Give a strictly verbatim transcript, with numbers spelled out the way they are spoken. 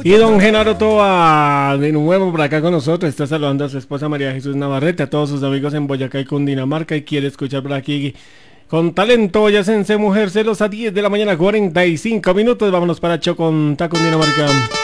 Y don Genaro Toa, de nuevo por acá con nosotros, está saludando a su esposa María Jesús Navarrete, a todos sus amigos en Boyacá y Cundinamarca, y quiere escuchar por aquí con talento, ya sense mujer celos a diez de la mañana, cuarenta y cinco minutos. Vámonos para Chocontá, Cundinamarca.